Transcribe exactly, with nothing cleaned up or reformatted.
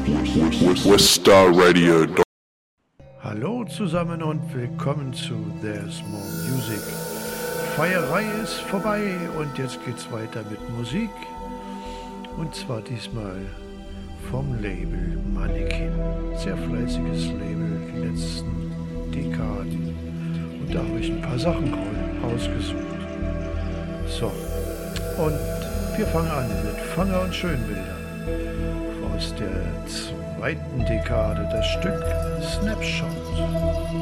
Westar Radio. Hallo zusammen und willkommen zu There's More Music. Feierei ist vorbei und jetzt geht's weiter mit Musik. Und zwar diesmal vom Label Mannequin. Sehr fleißiges Label, die letzten Dekaden. Und da habe ich ein paar Sachen ausgesucht. So, und wir fangen an mit Fanger und Schönbilder. Aus der zweiten Dekade das Stück Snapshot.